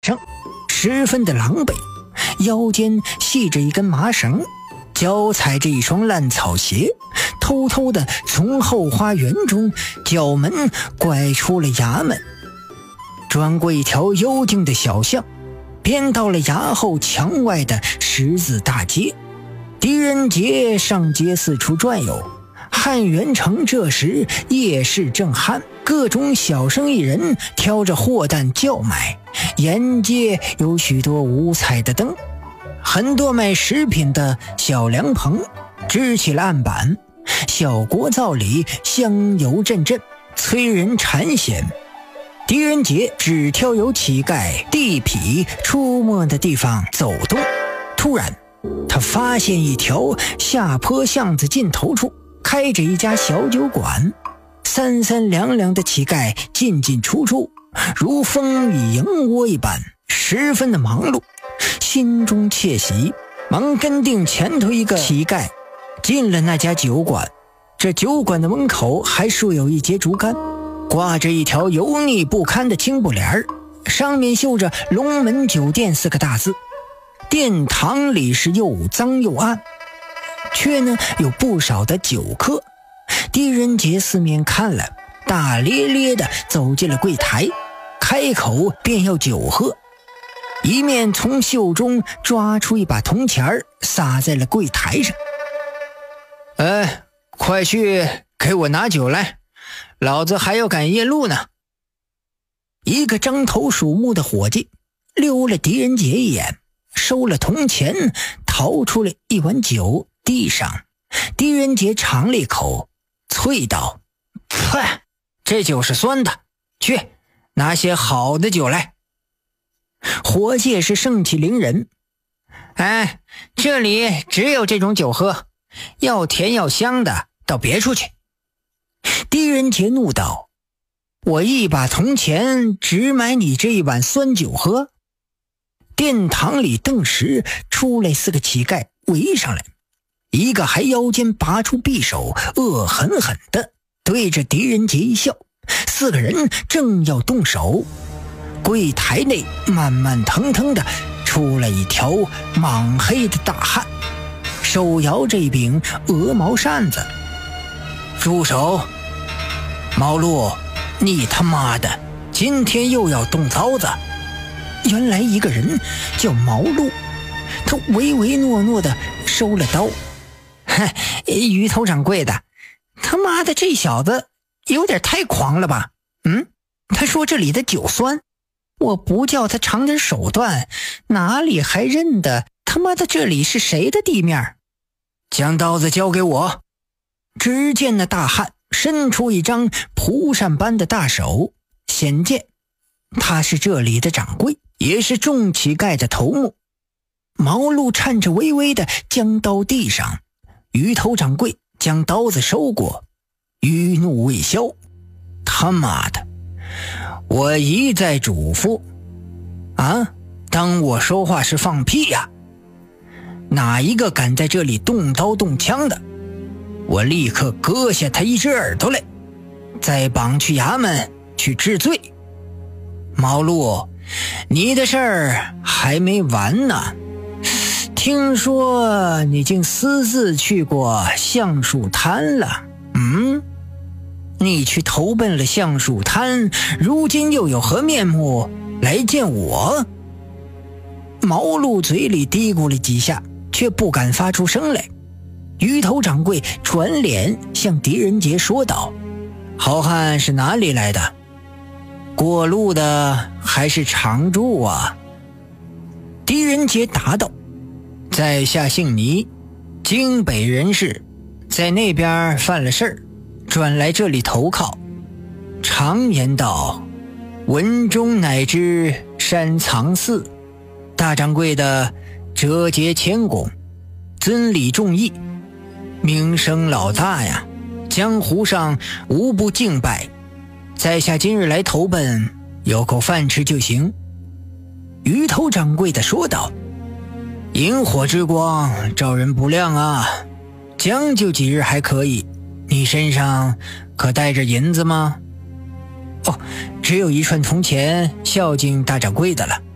上，十分的狼狈，腰间系着一根麻绳，脚踩着一双烂草鞋，偷偷的从后花园中角门拐出了衙门，转过一条幽静的小巷，便到了衙后墙外的十字大街。狄仁杰上街四处转悠。汉元城这时夜市正酣，各种小生意人挑着货担叫卖，沿街有许多五彩的灯，很多卖食品的小凉棚支起了案板，小锅灶里香油阵阵，催人馋涎。狄仁杰只挑有乞丐地痞出没的地方走动，突然他发现一条下坡巷子尽头处开着一家小酒馆，三三两两的乞丐进进出出，如蜂与萤窝一般，十分的忙碌。心中窃喜，忙跟定前头一个乞丐进了那家酒馆。这酒馆的门口还竖有一截竹竿，挂着一条油腻不堪的青布帘，上面绣着龙门酒店4个大字。殿堂里是又脏又暗，却呢有不少的酒客。狄仁杰四面看了，大咧咧地走进了柜台，开口便要酒喝，一面从袖中抓出一把铜钱撒在了柜台上。快去给我拿酒来，老子还要赶夜路呢。一个獐头鼠目的伙计溜了狄仁杰一眼，收了铜钱，掏出了一碗酒递上。狄仁杰尝了一口，啐道：嗨，这酒是酸的，去拿些好的酒来。伙计是盛气凌人，这里只有这种酒喝，要甜要香的到别处去。狄仁杰怒道：我一把铜钱只买你这一碗酸酒喝？殿堂里顿时出来4个乞丐围上来，一个还腰间拔出匕首，恶狠狠地对着狄仁杰一笑。4个人正要动手，柜台内慢慢腾腾地出来一条莽黑的大汉，手摇着一柄鹅毛扇子。住手！毛路，你他妈的今天又要动刀子！原来一个人叫毛路，他唯唯诺诺地收了刀。鱼头掌柜的，他妈的这小子有点太狂了吧？他说这里的酒酸，我不叫他尝点手段，哪里还认得他妈的这里是谁的地面？将刀子交给我。只见那大汉伸出一张蒲扇般的大手，显见他是这里的掌柜，也是众乞丐的头目。毛路颤着巍巍地将刀递上，鱼头掌柜将刀子收过，余怒未消。他妈的，我一再嘱咐当我说话是放屁呀？哪一个敢在这里动刀动枪的，我立刻割下他一只耳朵来，再绑去衙门去治罪。毛路，你的事儿还没完呢。听说你竟私自去过橡树滩了。你去投奔了橡树滩，如今又有何面目来见我？毛路嘴里嘀咕了几下，却不敢发出声来。鱼头掌柜转脸向狄仁杰说道：好汉是哪里来的？过路的还是常住啊？狄仁杰答道：在下姓倪，京北人士，在那边犯了事儿，转来这里投靠。常言道，文中乃知山藏寺，大掌柜的折节谦恭，尊礼重义，名声老大呀，江湖上无不敬拜。在下今日来投奔，有口饭吃就行。鱼头掌柜的说道：萤火之光照人不亮啊，将就几日还可以。你身上可带着银子吗？只有一串铜钱孝敬大掌柜的了。